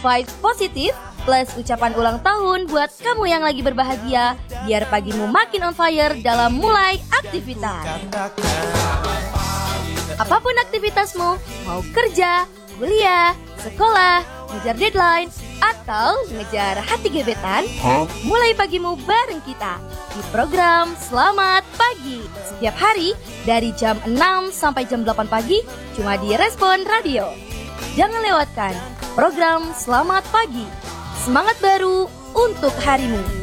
vibes positif, plus ucapan ulang tahun buat kamu yang lagi berbahagia, biar pagimu makin on fire dalam mulai aktivitas. Apapun aktivitasmu, mau kerja, kuliah, sekolah, ngejar deadline, atau ngejar hati gebetan, mulai pagimu bareng kita di program Selamat Pagi. Setiap hari dari jam 6 sampai jam 8 pagi cuma di Respon Radio. Jangan lewatkan program Selamat Pagi. Semangat baru untuk harimu.